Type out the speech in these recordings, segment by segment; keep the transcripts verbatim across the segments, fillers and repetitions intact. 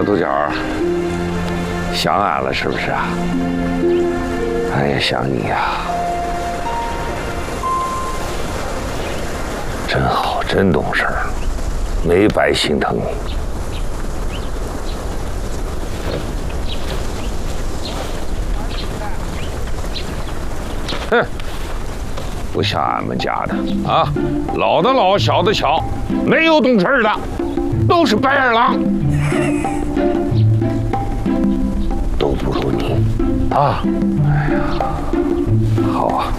小豆角，想俺了是不是啊？俺也想你呀、啊，真好，真懂事儿，没白心疼你。哼，不像俺们家的啊，老的老，小的小，没有懂事的，都是白眼狼。 都不如你啊！哎呀，好啊！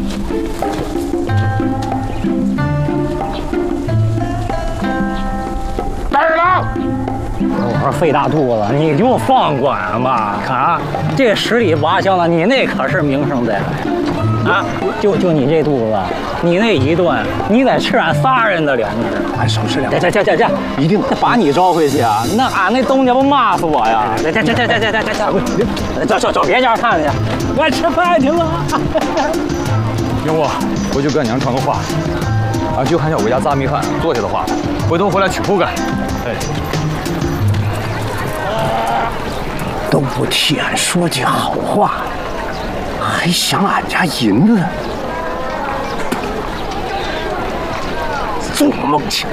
白眼狼！ 我说费大肚子，你就放管吧！看啊，这十里八乡的，你那可是名声在啊！就就你这肚子，你那一顿，你得吃俺仨人的粮食。 俺少吃两。 这这这这， 一定把你招回去啊！那俺那东家不骂死我呀！这这这这这这这这，找找找别家看去，俺吃饭去了。 英武，回去跟俺娘传个话，俺就喊小回家炸米饭，坐下的话，回头回来取铺盖。哎。 都不替俺说句好话，还想俺家银子，做梦去！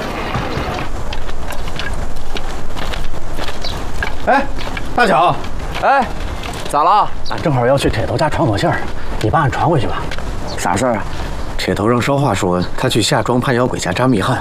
哎，大巧， 哎，咋了？ 俺正好要去铁头家传口信儿，你帮俺传回去吧。 啥事儿啊？ 铁头让捎话说，他去夏庄潘小鬼家扎密汉，